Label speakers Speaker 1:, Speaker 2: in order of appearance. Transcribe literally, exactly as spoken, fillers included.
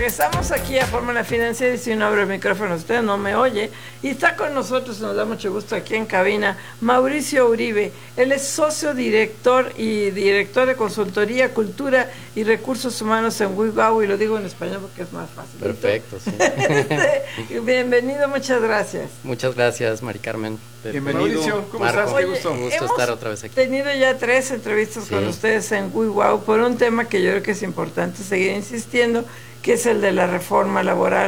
Speaker 1: Estamos aquí a Fórmula Financiera y si no abro el micrófono usted no me oye. Y está con nosotros, nos da mucho gusto aquí en cabina, Mauricio Uribe. Él es socio director y director de consultoría, cultura y recursos humanos en WeWow, y lo digo en español porque es más fácil.
Speaker 2: Perfecto, sí.
Speaker 1: Bienvenido, muchas gracias.
Speaker 2: Muchas gracias, Mari Carmen.
Speaker 3: Bienvenido. Mauricio, ¿cómo
Speaker 2: Marco.
Speaker 3: estás? Qué gusto.
Speaker 2: Un gusto estar otra vez aquí.
Speaker 1: Tenido ya tres entrevistas sí. con ustedes en WeWow por un tema que yo creo que es importante seguir insistiendo, que es el de la reforma laboral